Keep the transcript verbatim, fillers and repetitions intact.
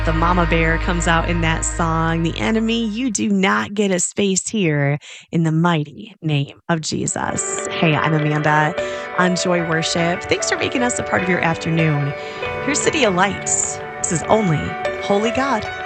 The mama bear comes out in that song. The enemy, you do not get a space here in the mighty name of Jesus. Hey, I'm Amanda on Joy Worship. Thanks for making us a part of your afternoon. Here's City of Lights. This is only Holy God.